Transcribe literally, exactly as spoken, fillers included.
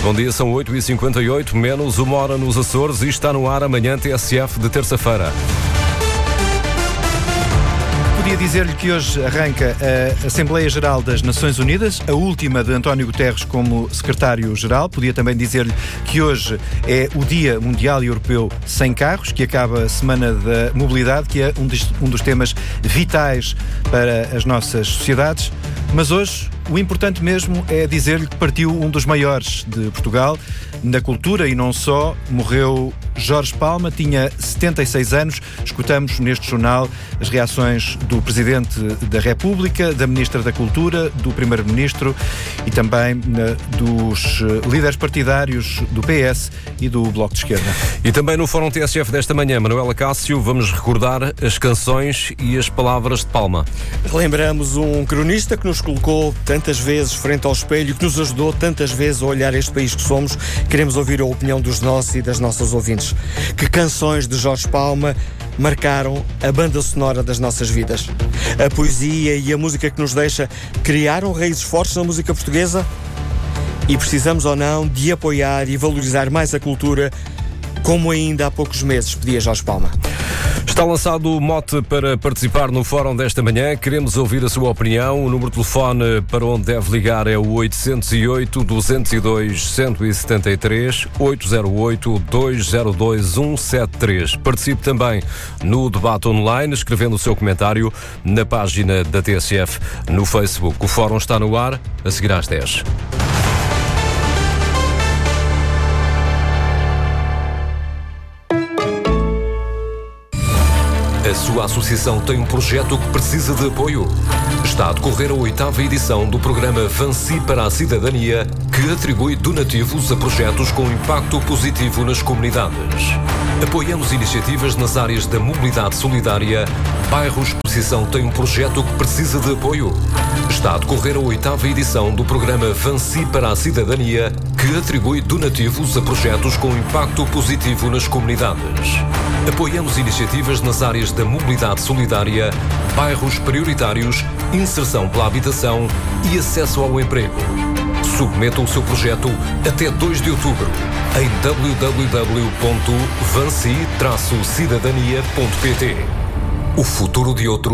Bom dia, são oito e cinquenta e oito, menos uma hora nos Açores e está no ar amanhã T S F de terça-feira. Podia dizer-lhe que hoje arranca a Assembleia Geral das Nações Unidas, a última de António Guterres como secretário-geral. Podia também dizer-lhe que hoje é o Dia Mundial e Europeu Sem Carros, que acaba a Semana da Mobilidade, que é um dos, um dos temas vitais para as nossas sociedades. Mas hoje o importante mesmo é dizer-lhe que partiu um dos maiores de Portugal na cultura e não só. Morreu Jorge Palma, tinha setenta e seis anos. Escutamos neste jornal as reações do Presidente da República, da Ministra da Cultura, do Primeiro-Ministro e também uh, dos uh, líderes partidários do P S e do Bloco de Esquerda. E também no Fórum T S F desta manhã, Manuela Cássio, vamos recordar as canções e as palavras de Palma. Relembramos um cronista que nos colocou tantas vezes frente ao espelho, que nos ajudou tantas vezes a olhar este país que somos. Queremos ouvir a opinião dos nossos e das nossas ouvintes. Que canções de Jorge Palma marcaram a banda sonora das nossas vidas? A poesia e a música que nos deixa criaram raízes fortes na música portuguesa? E precisamos ou não de apoiar e valorizar mais a cultura, como ainda há poucos meses pedia Jorge Palma. Está lançado o mote para participar no Fórum desta manhã. Queremos ouvir a sua opinião. O número de telefone para onde deve ligar é o oito zero oito, dois zero dois, um sete três, oito zero oito, dois zero dois, um sete três. Participe também no debate online, escrevendo o seu comentário na página da T S F no Facebook. O Fórum está no ar, a seguir às dez. A sua associação tem um projeto que precisa de apoio? Está a decorrer a oitava edição do programa Vansi para a Cidadania, que atribui donativos a projetos com impacto positivo nas comunidades. Apoiamos iniciativas nas áreas da mobilidade solidária. Bairros Exposição tem um projeto que precisa de apoio? Está a decorrer a oitava edição do programa Vansi para a Cidadania, que atribui donativos a projetos com impacto positivo nas comunidades. Apoiamos iniciativas nas áreas da mobilidade solidária, bairros prioritários, inserção pela habitação e acesso ao emprego. Submeta o seu projeto até dois de outubro em w w w ponto vansi dash cidadania ponto p t. O futuro de outro